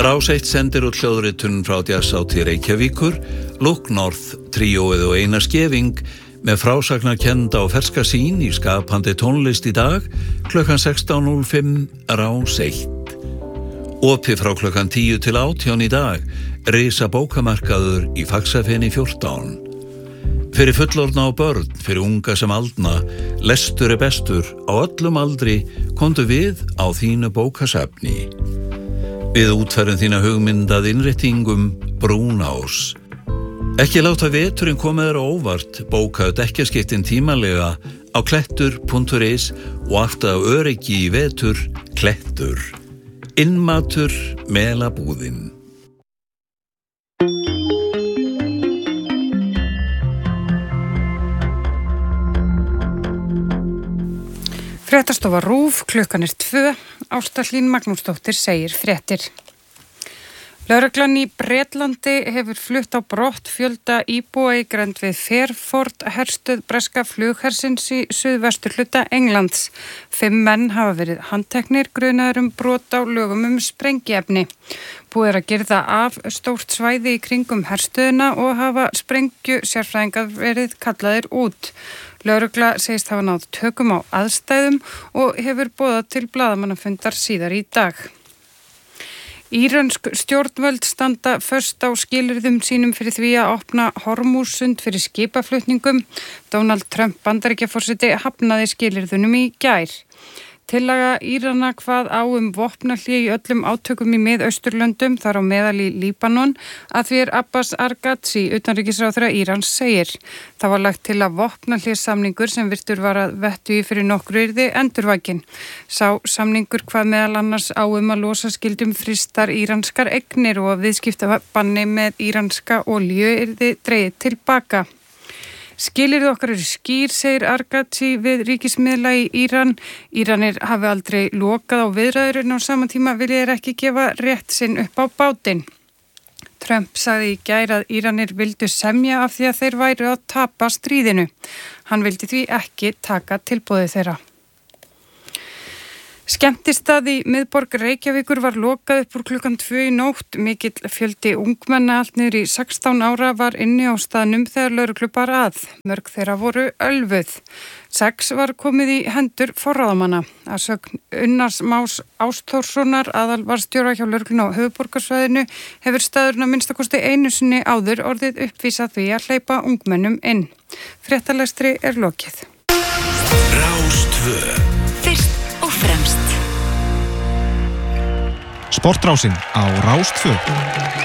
Rás 1 sendir út hljóðritun frá Jazzhátíð Reykjavíkur, Look North, tríóið og Einar Skeving með frásagnarkennda og ferska sýn í skapandi tónlist í dag klukkan 16:05 Rás 1. Opið frá klukkan 10 til 18 í dag, risa bókamarkaður í Faxafeni 14. Fyrir fullorðna og börn, fyrir unga sem aldna, lestur er bestur, á öllum aldri komdu við á þínu bókasafni. Við útferðum þína hugmyndað innréttingum Brúnás. Ekki láta veturinn koma þér á óvart, bókaðu dekkjaskiptin tímalega á klettur.is og aftur á öryggi í vetur, Klettur. Innmatur, Melabúðin. Fréttastofa RÚV, klukkan 2, Ásta Hlín Magnúsdóttir segir fréttir. Lögreglan í Bretlandi hefur flutt á brott fjölda íbúa í grennd við Fairford herstöð breska flughersins í suðvesturhluta Englands. 5 menn hafa verið handteknir grunaður brot á lögum sprengiefni. Búið er að girða af stórt svæði í kringum herstöðina og hafa sprengju sérfræðingar verið kallaðir út. Lögregla segist hafa náð tökum á aðstæðum og hefur boðað til blaðamannafundar síðar í dag. Írönsk stjórnvöld standa föst á skilyrðum sínum fyrir því að opna Hormússund fyrir skipaflutningum. Donald Trump Bandaríkjaforseti hafnaði skilyrðunum í gær. Tillaga Írana hvað á vopnahlé í öllum átökum í Mið-Austurlöndum, þar á meðal í Líbanon, að því Abbas Arghazi, utanríkisráðherra Írans, segir. Það var lagt til að vopnahléssamningur sem virtur var að vettugi fyrir nokkru yrði endurvakin. Sá samningur hvað meðal annars á að losa skildum frystar íranskar eignir og að viðskiptabanni með íranska olíu yrði dregið tilbaka. Skilyrði okkar eru skýr, segir Arghazi við ríkismiðla í Íran. Íranir hafi aldrei lokað á viðræður en á sama tíma vilja þeir ekki gefa rétt sinn upp á bátinn. Trump sagði í gær að Íranir vildu semja af því að þeir væru að tapa stríðinu. Hann vildi því ekki taka tilboðið þeirra. Skemmtistað í miðborg Reykjavíkur var lokað upp úr klukkan 2 í nótt. Mikill fjöldi ungmenna allt niður í 16 ára var inni á staðnum þegar lögreglu bar að. Mörg þeirra voru ölvuð. 6 var komið í hendur forráðamanna. Að sögn Unnars Más Ástórssonar, aðalvarðstjóra hjá lögreglunni á höfuðborgarsvæðinu, hefur staðurinn að minnstakosti einu sinni áður orðið uppvísað því að hleypa ungmennum inn. Fréttalestri er lokið. Rás 2. Fyrst og fremst. Sportrásin á Rás 2.